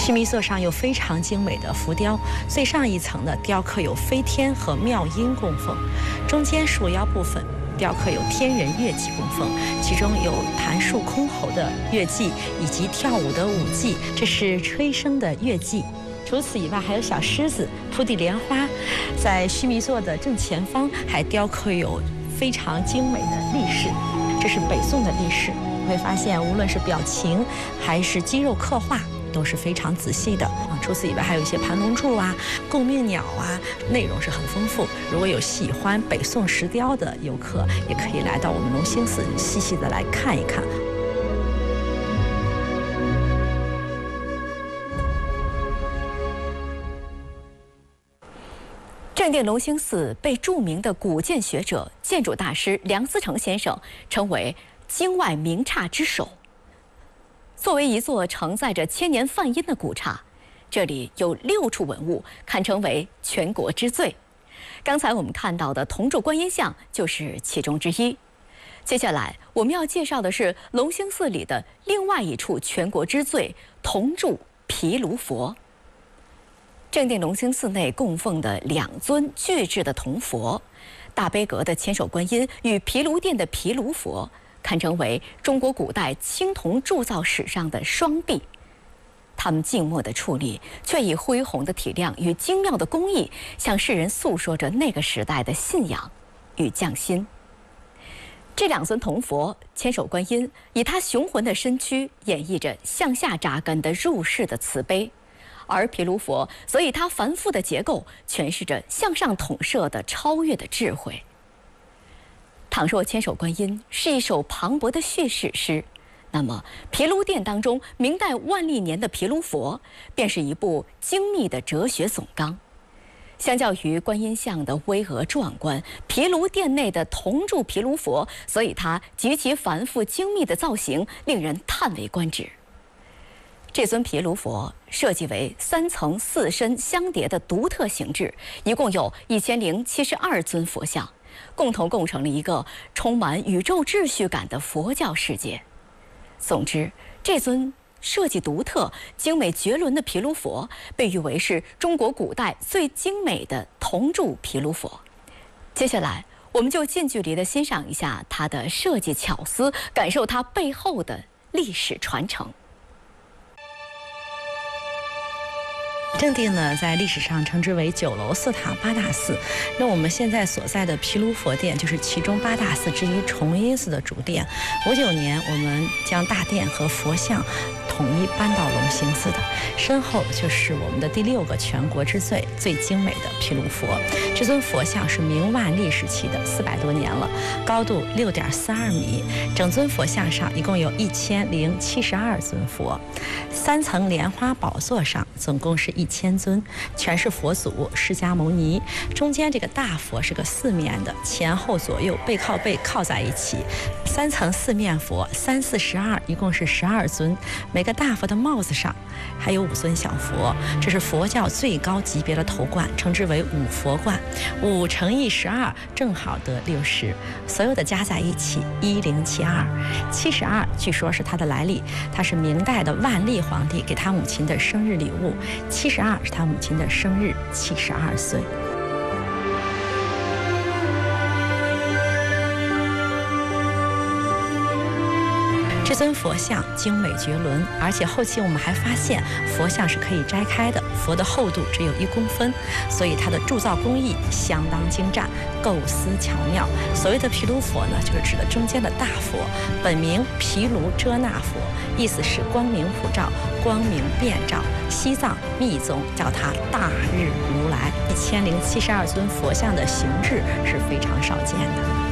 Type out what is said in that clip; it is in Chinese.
须弥座上有非常精美的浮雕，最上一层呢雕刻有飞天和妙音供奉，中间束腰部分雕刻有天人乐伎供奉，其中有弹树箜篌的乐伎以及跳舞的舞伎，这是吹笙的乐伎。除此以外，还有小狮子、铺地莲花，在须弥座的正前方还雕刻有非常精美的力士，这是北宋的力士。你会发现，无论是表情还是肌肉刻画，都是非常仔细的啊。除此以外，还有一些盘龙柱啊、供命鸟啊，内容是很丰富。如果有喜欢北宋石雕的游客，也可以来到我们隆兴寺细细的来看一看。 正定隆兴寺被著名的古建学者、建筑大师梁思成先生称为京外名刹之首。作为一座承载着千年梵音的古刹，这里有6处文物堪称为全国之最。刚才我们看到的铜柱观音像就是其中之一。接下来我们要介绍的是隆兴寺里的另外一处全国之最——铜柱毗卢佛。正定隆兴寺内供奉的2尊巨制的铜佛，大悲阁的千手观音与毗卢殿的毗卢佛，堪称为中国古代青铜铸造史上的双璧。他们静默的矗立，却以恢宏的体量与精妙的工艺，向世人诉说着那个时代的信仰与匠心。这2尊铜佛，千手观音以他雄浑的身躯演绎着向下扎根的入世的慈悲，而毗卢佛则以它繁复的结构诠释着向上统摄的超越的智慧。倘若千手观音是一首磅礴的叙事诗，那么毗卢殿当中明代万历年的毗卢佛便是一部精密的哲学总纲。相较于观音像的巍峨壮观，毗卢殿内的铜柱毗卢佛，所以它极其繁复精密的造型令人叹为观止。这尊毗卢佛设计为3层4身相叠的独特形制，一共有1072尊佛像，共同构成了一个充满宇宙秩序感的佛教世界。总之，这尊设计独特、精美绝伦的毗卢佛被誉为是中国古代最精美的铜柱毗卢佛。接下来，我们就近距离地欣赏一下它的设计巧思，感受它背后的历史传承。 正定呢，在历史上称之为9楼4塔8大寺。那我们现在所在的毗卢佛殿就是其中8大寺之一崇音寺的主殿。59年，我们将大殿和佛像统一搬到隆兴寺的。身后就是我们的第6个全国之最、最精美的毗卢佛。这尊佛像是明万历时期的，400多年了，高度6.42米。整尊佛像上一共有1072尊佛，3层莲花宝座上总共是1000尊，全是佛祖释迦牟尼。中间这个大佛是个4面的，前后左右背靠背靠在一起。3层4面佛，3、4、12，一共是12尊。每个大佛的帽子上还有5尊小佛，这是佛教最高级别的头冠，称之为五佛冠。5乘以12，正好得60，所有的加在一起1072。72据说是它的来历，它是明代的万历皇帝给他母亲的生日礼物。72是他母亲的生日，72岁。这尊佛像精美绝伦，而且后期我们还发现佛像是可以摘开的，佛的厚度只有1公分，所以它的铸造工艺相当精湛，构思巧妙。所谓的毗卢佛呢，就是指的中间的大佛，本名毗卢遮那佛，意思是光明普照、光明遍照。西藏密宗叫它大日如来。1072尊佛像的形制是非常少见的。